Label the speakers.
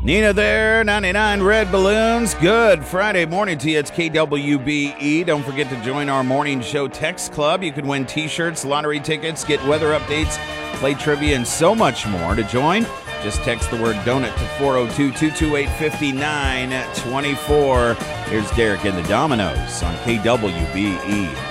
Speaker 1: Nina there, 99 Red Balloons. Good Friday morning to you. It's KWBE. Don't forget to join our morning show text club. You can win t-shirts, lottery tickets, get weather updates, play trivia, and so much more. To join, just text the word donut to 402-228-5924. Here's Derek and the Dominoes on KWBE.